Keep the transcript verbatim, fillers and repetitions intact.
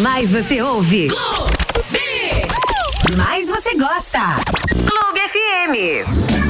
mais você ouve, Clube. mais você gosta. Clube F M.